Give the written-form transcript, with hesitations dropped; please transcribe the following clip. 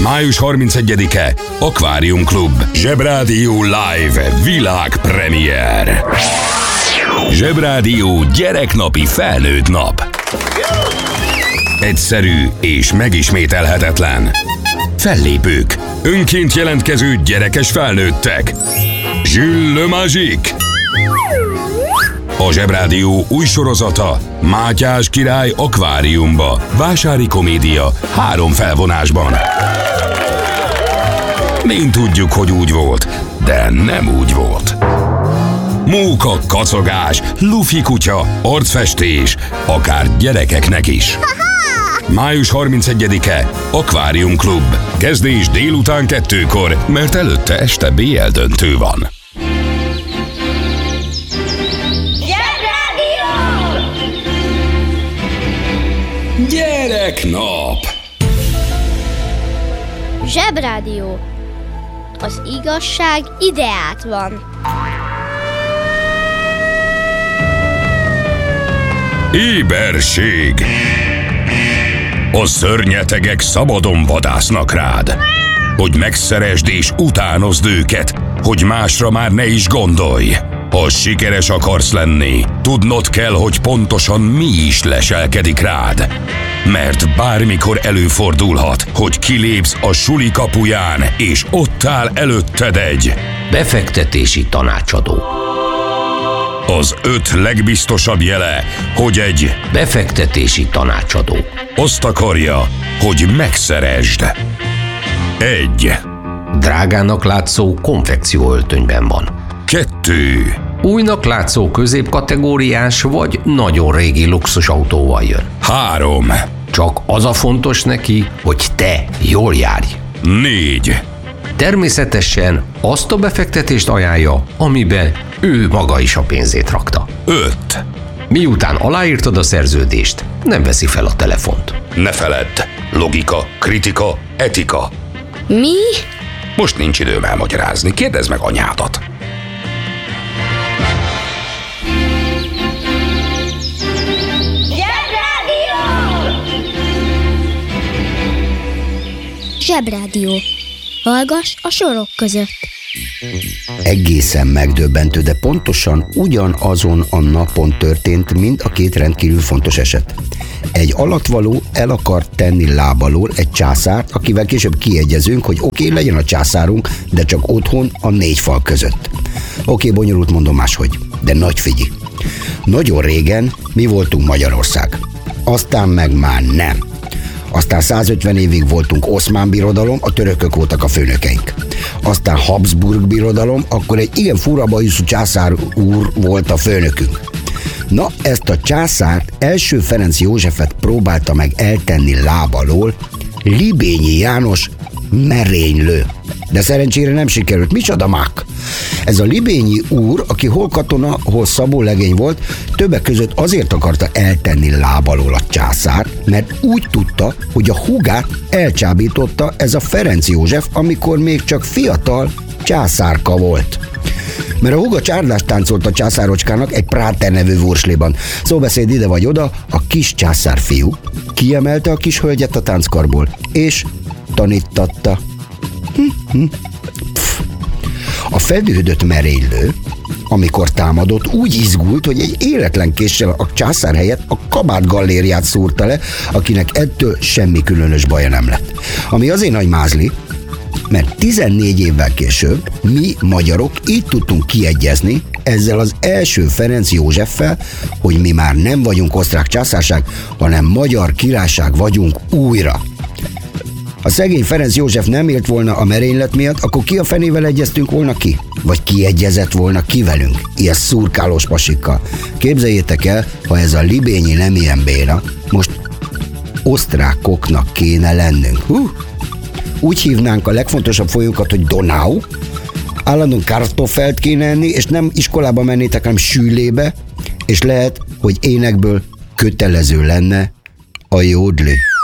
Május 31-e, Akvárium Klub. Zsebrádió Live világpremiér. Zsebrádió gyereknapi felnőtt nap. Egyszerű és megismételhetetlen. Fellépők, önként jelentkező gyerekes felnőttek. Jules Le Magique. A Zsebrádió új sorozata, Mátyás király akváriumba. Vásári komédia 3 felvonásban. Mind tudjuk, hogy úgy volt, de nem úgy volt. Móka, kacogás, lufi kutya, arcfestés, akár gyerekeknek is. Május 31-e, Akvárium Klub. Kezdés délután 2-kor, mert előtte este BL döntő van. Gyereknap! Zsebrádió. Az igazság ideát van. Éberség! A szörnyetegek szabadon vadásznak rád. Hogy megszeresd és utánozd őket, hogy másra már ne is gondolj. Ha sikeres akarsz lenni, tudnod kell, hogy pontosan mi is leselkedik rád. Mert bármikor előfordulhat, hogy kilépsz a suli kapuján, és ott áll előtted egy befektetési tanácsadó. Az 5 legbiztosabb jele, hogy egy befektetési tanácsadó azt akarja, hogy megszeresd. 1. Drágának látszó konfekcióöltönyben van. 2. Újnak látszó középkategóriás vagy nagyon régi luxusautóval jön. 3. Csak az a fontos neki, hogy te jól járj. 4. Természetesen azt a befektetést ajánlja, amiben ő maga is a pénzét rakta. 5. Miután aláírtad a szerződést, nem veszi fel a telefont. Ne feledd, logika, kritika, etika. Mi? Most nincs időm elmagyarázni, kérdezd meg anyádat. Zsebrádió. Hallgass a sorok között. Egészen megdöbbentő, de pontosan ugyanazon a napon történt mind a 2 rendkívül fontos eset. Egy alatvaló el akart tenni lábalól egy császárt, akivel később kiegyezünk, hogy oké, legyen a császárunk, de csak otthon a 4 fal között. Oké, bonyolult, mondom máshogy, de nagy figyi. Nagyon régen mi voltunk Magyarország. Aztán meg már nem. Aztán 150 évig voltunk Oszmán birodalom, a törökök voltak a főnökeink. Aztán Habsburg birodalom, akkor egy igen fura bajuszú császár úr volt a főnökünk. Na, ezt a császárt első Ferenc Józsefet próbálta meg eltenni lábalól Libényi János merénylő. De szerencsére nem sikerült. Micsoda mák? Ez a Libényi úr, aki hol katona, hol szabólegény volt, többek között azért akarta eltenni lábalól a császárt, mert úgy tudta, hogy a húgát elcsábította ez a Ferenc József, amikor még csak fiatal császárka volt. Mert a húga csárdást táncolt a császárocskának egy Práter nevű vursliban. Szóbeszéd ide vagy oda, a kis császár fiú kiemelte a kis hölgyet a tánckarból, és tanítatta. A feldühödött merénylő, amikor támadott, úgy izgult, hogy egy éretlen késsel a császár helyett a kabát gallériát szúrta le, akinek ettől semmi különös baja nem lett. Ami azért nagy mázli, mert 14 évvel később mi magyarok így tudtunk kiegyezni ezzel az első Ferenc Józseffel, hogy mi már nem vagyunk osztrák császárság, hanem magyar királyság vagyunk újra. Ha szegény Ferenc József nem élt volna a merénylet miatt, akkor ki a fenével egyeztünk volna ki? Vagy ki egyezett volna ki velünk? Ilyen szurkálós pasikkal. Képzeljétek el, ha ez a Libényi nem ilyen béna, most osztrákoknak kéne lennünk. Úgy hívnánk a legfontosabb folyókat, hogy Donau, állandóan kartofelt kéne enni, és nem iskolába mennétek, hanem sűlébe, és lehet, hogy énekből kötelező lenne a jódli.